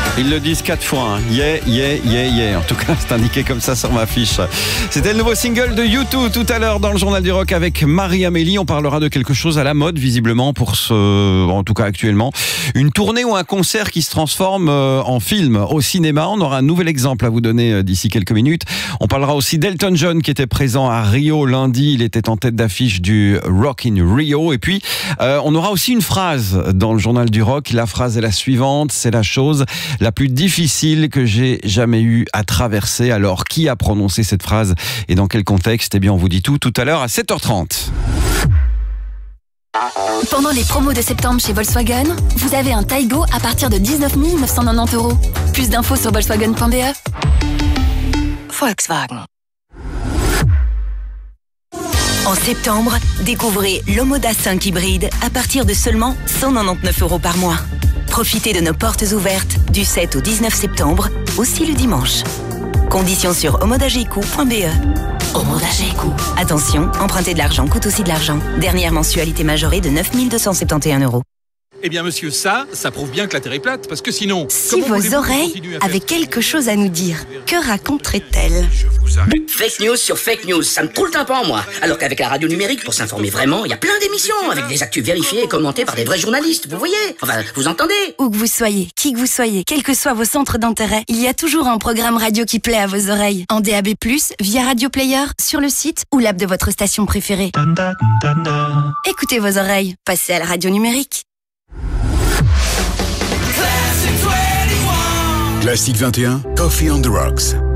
Ils le disent 4 fois. Hein. Yeah, yeah, yeah, yeah. En tout cas, c'est indiqué comme ça sur ma fiche. C'était le nouveau single de U2 tout à l'heure dans le Journal du Rock avec Marie-Amélie. On parlera de quelque chose à la mode, visiblement, en tout cas actuellement. Une tournée ou un concert qui se transforme en film au cinéma. On aura un nouvel exemple à vous donner d'ici quelques minutes. On parlera aussi d'Elton John qui était présent à Rio lundi. Il était en tête d'affiche du Rock in Rio. Et puis, on aura aussi une phrase dans le Journal du Rock. La phrase est la suivante. C'est la chose la plus difficile que j'ai jamais eu à traverser. Alors, qui a prononcé cette phrase et dans quel contexte? Eh bien, on vous dit tout à l'heure à 7h30. Pendant les promos de septembre chez Volkswagen, vous avez un Taigo à partir de 19 990 €. Plus d'infos sur volkswagen.be. Volkswagen. En septembre, découvrez l'Omoda 5 hybride à partir de seulement 199 € par mois. Profitez de nos portes ouvertes du 7 au 19 septembre, aussi le dimanche. Conditions sur omodageco.be. Omodageco. Attention, emprunter de l'argent coûte aussi de l'argent. Dernière mensualité majorée de 9 271 €. Eh bien, monsieur, ça prouve bien que la Terre est plate, parce que sinon... Si vos oreilles avaient quelque chose à nous dire, que raconteraient-elles? Fake news sur fake news, ça me trouve le tympan, moi. Alors qu'avec la radio numérique, pour s'informer vraiment, il y a plein d'émissions, avec des actus vérifiées et commentées par des vrais journalistes, vous voyez? Enfin, vous entendez? Où que vous soyez, qui que vous soyez, quels que soient vos centres d'intérêt, il y a toujours un programme radio qui plaît à vos oreilles. En DAB+, via Radio Player, sur le site ou l'app de votre station préférée. Écoutez vos oreilles, passez à la radio numérique. Classic 21, Coffee on the Rocks.